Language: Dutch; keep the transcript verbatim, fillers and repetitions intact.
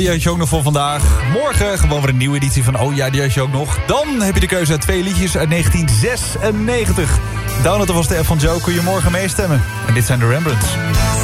Die had je ook nog voor vandaag. Morgen gewoon weer een nieuwe editie van Oh ja, die had je ook nog. Dan heb je de keuze uit twee liedjes uit negentien zesennegentig. Download alvast de app van Joe, kun je morgen meestemmen. En dit zijn de Rembrandts.